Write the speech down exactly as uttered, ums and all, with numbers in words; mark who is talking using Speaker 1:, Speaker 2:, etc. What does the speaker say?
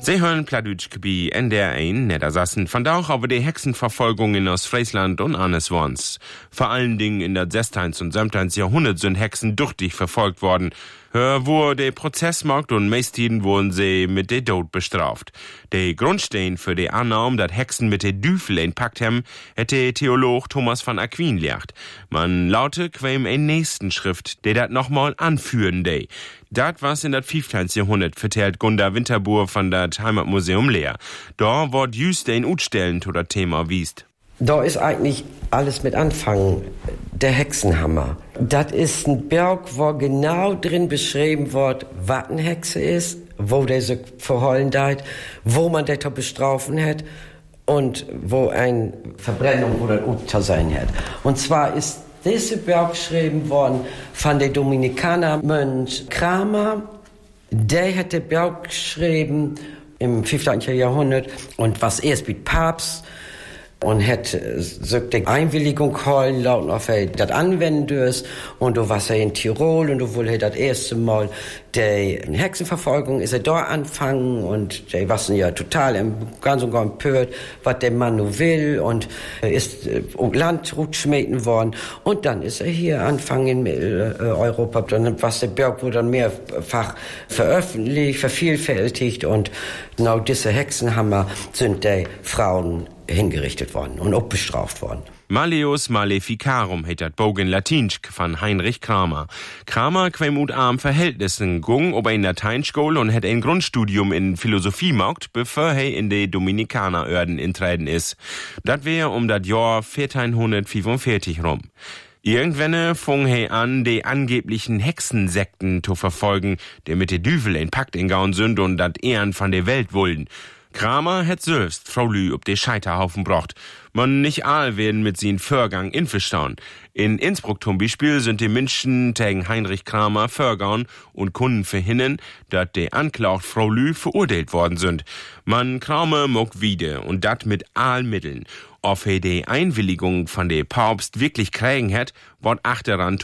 Speaker 1: Sie hören Pladütsch bei N D R eins Niedersachsen. Von da auch aber die Hexenverfolgungen aus Friesland und anderswons. Vor allen Dingen in der sechzehnten und siebzehnten Jahrhundert sind Hexen durchtig verfolgt worden. Hör, wo der Prozess macht und meistens wurden sie mit der Tod bestraft. Der Grundstein für die Annahme, dass Hexen mit der Düfel in Pakt haben, hätte Theolog Thomas van Aquin lehrt. Man laute quäm in nächsten Schrift, der dat nochmal anführen dey. Dat was in dat fünfzehnten Jahrhundert vertellt Gunda Winterbuhr von dat Heimatmuseum leer. Da wird just den Utstellen zu dat Thema wiest.
Speaker 2: Da ist eigentlich alles mit Anfang der Hexenhammer. Das ist ein Berg, wo genau drin beschrieben wird, was eine Hexe ist, wo der sich verholen deit, wo man der bestrafen hat und wo eine Verbrennung oder ein Urteil sein hat. Und zwar ist dieser Berg geschrieben worden von der Dominikanermönch Kramer. Der hat den Berg geschrieben im fünfzehnten Jahrhundert und was erst mit Papst und hat so die Einwilligung holen laut auf er das anwenden dürst und du warst er in Tirol und du wolltest das erste Mal die Hexenverfolgung ist er da anfangen und die waren ja total im ganz und gar empört, was der Mann nur will und er ist äh, Land rutschmäten worden und dann ist er hier anfangen in Mitteleuropa, dann was der Berg wurde dann mehrfach veröffentlicht, vervielfältigt und genau diese Hexenhammer sind die Frauen hingerichtet worden und auch bestraft worden.
Speaker 1: Malleus Maleficarum hat dat Bogen Latinsk von Heinrich Kramer. Kramer quem ut arm Verhältnissen gung, ob er in Lateinschule und hat ein Grundstudium in Philosophie macht, bevor er in die Dominikanerorden intreten ist. Dat wär um dat Jahr vierzehnhundertfünfundvierzig rum. Irgendwann fing er an, die angeblichen Hexensekten zu verfolgen, die mit de Düvel in Pakt ingauen sind und dat Ehren von der Welt wollen. Kramer hat selbst Frau Lü ob de Scheiterhaufen brocht. Man nicht all werden mit sin Vorgang infestaun. In Innsbruck zum Beispiel sind die Menschen gegen Heinrich Kramer vergauen und Kunden verhindern, dass die Anklagt Frau Lü verurteilt worden sind. Man Kramer mock wieder und dat mit all Mitteln. Ob er die Einwilligung von der Papst wirklich kriegen hat, wird achteran